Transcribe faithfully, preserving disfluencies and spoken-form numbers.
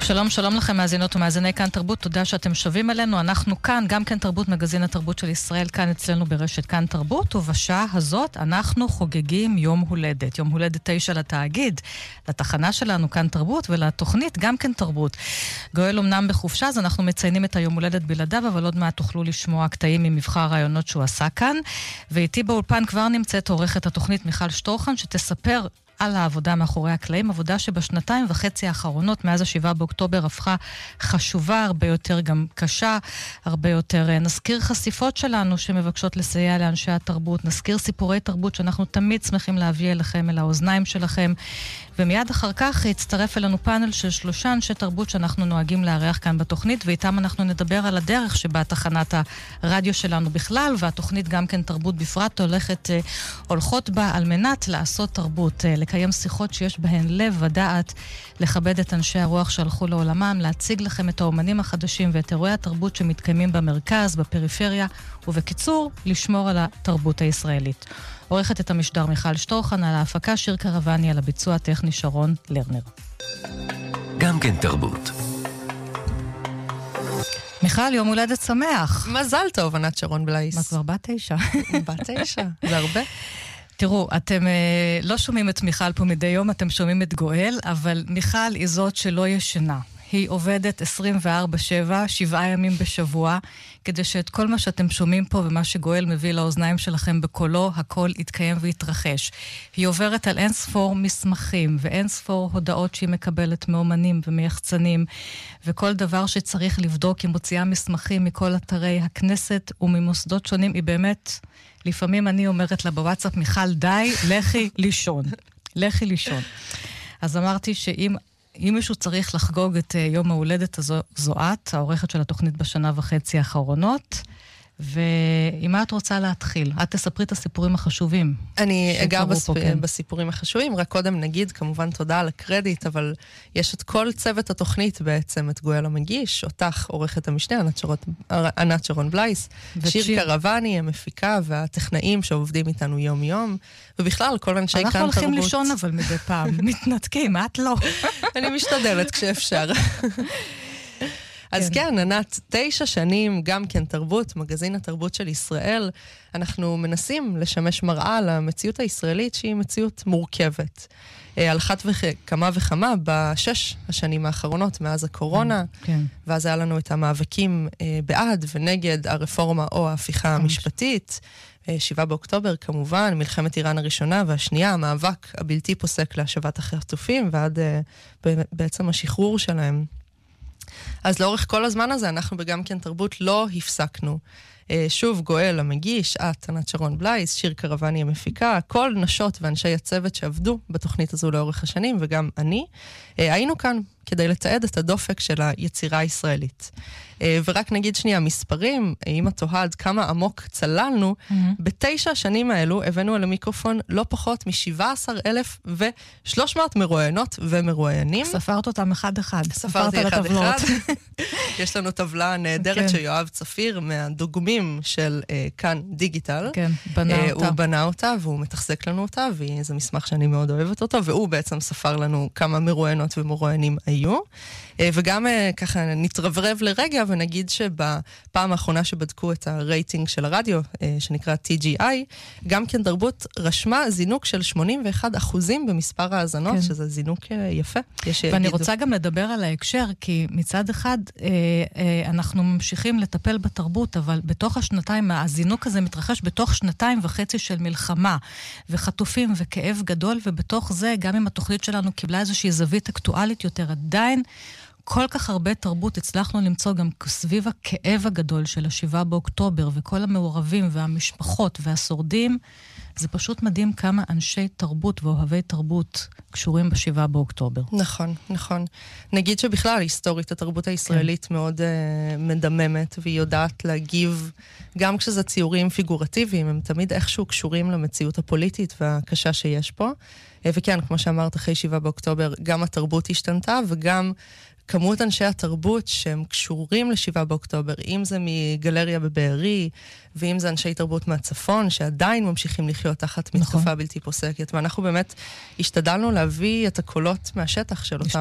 שלום, שלום לכם מאזינות ומאזיני כאן תרבות, תודה שאתם שווים אלינו. אנחנו כאן, גם כאן תרבות, מגזין התרבות של ישראל, כאן אצלנו ברשת כאן תרבות, ובשעה הזאת אנחנו חוגגים יום הולדת. יום הולדת תשע לתאגיד, לתחנה שלנו כאן תרבות, ולתוכנית גם כאן תרבות. גואל אמנם בחופשה, אז אנחנו מציינים את היום הולדת בלעדיו, אבל עוד מעט תוכלו לשמוע קטעים ממבחר הרעיונות שהוא עשה כאן. ואיתי באולפן כבר נמצאת עורכת התוכנית מיכל שטורחן, שתספר על העבודה מאחורי הקלעים, עבודה שבשנתיים וחצי האחרונות, מאז השבעה באוקטובר, הפכה חשובה, הרבה יותר גם קשה, הרבה יותר. נזכיר חשיפות שלנו שמבקשות לסייע לאנשי התרבות, נזכיר סיפורי תרבות שאנחנו תמיד שמחים להביא אליכם, אל האוזניים שלכם, ומיד אחר כך יצטרף אלינו פאנל של שלושה אנשי תרבות שאנחנו נוהגים לארח כאן בתוכנית, ואיתם אנחנו נדבר על הדרך שבה תחנת הרדיו שלנו בכלל, והתוכנית גם כן תרבות בפרט, הולכת, הולכות בה על מנת לעשות תרבות, לקיים שיחות שיש בהן לב ודעת, לכבד את אנשי הרוח שהלכו לעולמם, להציג לכם את האומנים החדשים ואת אירועי התרבות שמתקיימים במרכז, בפריפריה, ובקיצור, לשמור על התרבות הישראלית. עורכת את המשדר מיכל שטורחן, על ההפקה שיר קרבני, על הביצוע הטכני שרון לרנר. גם כן תרבות. מיכל, יום הולדת שמח. מזל טוב, ענת שרון בלייס. מה כבר בת תשע? בת תשע, זה הרבה. תראו, אתם אה, לא שומעים את מיכל פה מדי יום, אתם שומעים את גואל, אבל מיכל היא זאת שלא ישנה. היא עובדת עשרים וארבע שבע, שבעה ימים בשבוע, כדי שאת כל מה שאתם שומעים פה ומה שגואל מביא לאוזניים שלכם בקולו, הכל יתקיים ויתרחש. היא עוברת על אין ספור מסמכים ואין ספור הודעות שהיא מקבלת מאומנים ומייחצנים, וכל דבר שצריך לבדוק, היא מוציאה מסמכים מכל אתרי הכנסת וממוסדות שונים. היא באמת, לפעמים אני אומרת לה בוואטסאפ, מיכל די, לכי לישון. לכי לישון. אז אמרתי שאם אם מישהו צריך לחגוג את יום ההולדת הזו, זו את, העורכת של התוכנית בשנה וחצי האחרונות, ועם מה את רוצה להתחיל? את תספרי את הסיפורים החשובים. אני אגע בספ... כן. בסיפורים החשובים, רק קודם נגיד, כמובן תודה על הקרדיט, אבל יש את כל צוות התוכנית בעצם, את גואל המגיש, אותך, עורכת המשנה, ענת שרון, ענת שרון בלייס, שיר קרבני, המפיקה והטכנאים שעובדים איתנו יום יום, ובכלל כל אנשי כאן תרבות. אנחנו הולכים לישון אבל מדי פעם, מתנתקים, את לא. אני משתדלת כשאפשר. אז כן, ענת, תשע שנים, גם כן תרבות, מגזין התרבות של ישראל, אנחנו מנסים לשמש מראה למציאות הישראלית שהיא מציאות מורכבת. על אחת וכמה וכמה בשש השנים האחרונות מאז הקורונה, כן. ואז היה לנו את המאבקים בעד ונגד הרפורמה או ההפיכה המשפטית, שבעה באוקטובר כמובן, מלחמת איראן הראשונה והשנייה, המאבק הבלתי פוסק להשבת החטופים, ועד בעצם השחרור שלהם. אז לאורך כל הזמן הזה, אנחנו בגם כן תרבות לא הפסקנו. שוב, גואל המגיש, את, ענת שרון בלייס, שיר קרבני המפיקה, כל נשות ואנשי הצוות שעבדו בתוכנית הזו לאורך השנים, וגם אני, היינו כאן כדי לתעד את הדופק של היצירה הישראלית. ורק נגיד שנייה, מספרים, אם את תוהד כמה עמוק צללנו, mm-hmm. בתשע השנים האלו הבאנו על המיקרופון לא פחות מ-שבעה עשר אלף ושלוש מאות מרואיינות ומרואיינים. ספרת אותם אחד-אחד. ספרתי אחד-אחד. יש לנו טבלה נהדרת okay. שיואב צפיר מהדוגמים של uh, כאן דיגיטל. כן, בנה uh, אותה. הוא בנה אותה והוא מתחזק לנו אותה, וזה מסמך שאני מאוד אוהבת אותו, והוא בעצם ספר לנו כמה מרואיינות ומרואיינים היו. Uh, וגם uh, ככה נתרברב לרגע ונגיד שבפעם האחרונה שבדקו את הרייטינג של הרדיו, uh, שנקרא טי ג'י איי, גם כן תרבות רשמה זינוק של שמונים ואחד אחוזים במספר האזנות, כן. שזה זינוק uh, יפה. ואני רוצה גם לדבר על ההקשר, כי מצד אחד אה, אה, אנחנו ממשיכים לטפל בתרבות, אבל בתוך השנתיים, הזינוק הזה מתרחש בתוך שנתיים וחצי של מלחמה, וחטופים וכאב גדול, ובתוך זה, גם אם התוכנית שלנו קיבלה איזושהי זווית אקטואלית יותר, עדיין כל כך הרבה תרבות הצלחנו למצוא גם סביב הכאב הגדול של השבעה באוקטובר, וכל המעורבים והמשפחות והשורדים, זה פשוט מדהים כמה אנשי תרבות ואוהבי תרבות קשורים בשבעה באוקטובר. נכון, נכון. נגיד שבכלל, היסטורית, התרבות הישראלית כן. מאוד uh, מדממת, והיא יודעת להגיב, גם כשזה ציורים פיגורטיביים, הם תמיד איכשהו קשורים למציאות הפוליטית והקשה שיש פה. Uh, וכן, כמו שאמרת, אחרי שבעה באוקטובר, גם התרבות השתנתה, וגם כמות אנשי התרבות שהם קשורים לשבעה באוקטובר, אם זה מגלריה בבארי, ואם זה אנשי תרבות מהצפון, שעדיין ממשיכים לחיות תחת מתקפה בלתי פוסקת. ואנחנו באמת השתדלנו להביא את הקולות מהשטח של אותם